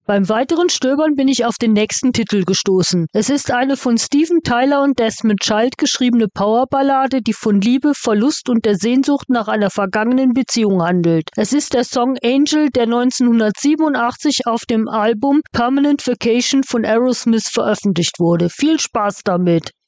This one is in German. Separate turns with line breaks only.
Beim weiteren Stöbern bin ich auf den nächsten Titel gestoßen. Es ist eine von Steven Tyler und Desmond Child geschriebene Powerballade, die von Liebe, Verlust und der Sehnsucht nach einer vergangenen Beziehung handelt. Es ist der Song Angel, der 1987 auf dem Album Permanent Vacation von Aerosmith veröffentlicht wurde. Viel Spaß damit!